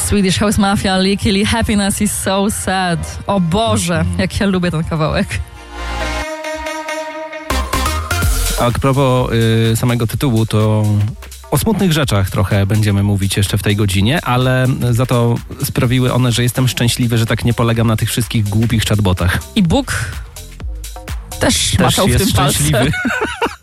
Swedish House Mafia, Lickily, Happiness is so sad. O Boże, jak ja lubię ten kawałek. A propos samego tytułu, to o smutnych rzeczach trochę będziemy mówić jeszcze w tej godzinie, ale za to sprawiły one, że jestem szczęśliwy, że tak nie polegam na tych wszystkich głupich chatbotach. I Bóg też maczał w tym palce.